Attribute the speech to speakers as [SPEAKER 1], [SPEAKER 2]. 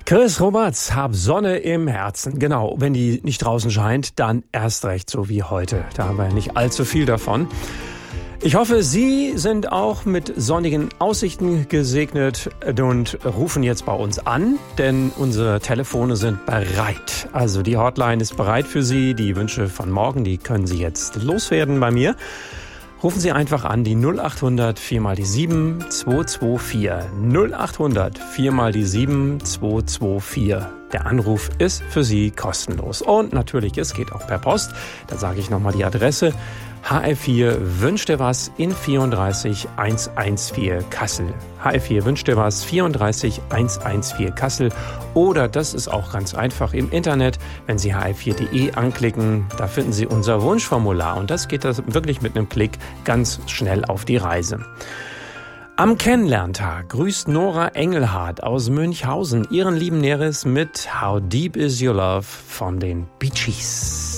[SPEAKER 1] Chris Roberts, hab Sonne im Herzen. Genau, wenn die nicht draußen scheint, dann erst recht so wie heute. Da haben wir nicht allzu viel davon. Ich hoffe, Sie sind auch mit sonnigen Aussichten gesegnet und rufen jetzt bei uns an, denn unsere Telefone sind bereit. Also die Hotline ist bereit für Sie. Die Wünsche von morgen, die können Sie jetzt loswerden bei mir. Rufen Sie einfach an die 0800 4 mal die 7 224. 0800 4 mal die 7 224. Der Anruf ist für Sie kostenlos. Und natürlich, es geht auch per Post. Da sage ich nochmal die Adresse. HR4 wünscht dir was in 34 114 Kassel. HR4 wünscht dir was 34 114 Kassel. Oder das ist auch ganz einfach im Internet, wenn Sie hr4.de anklicken, da finden Sie unser Wunschformular. Und das geht wirklich mit einem Klick ganz schnell auf die Reise. Am Kennenlerntag grüßt Nora Engelhardt aus Münchhausen ihren lieben Neres mit How Deep Is Your Love von den Bee Gees.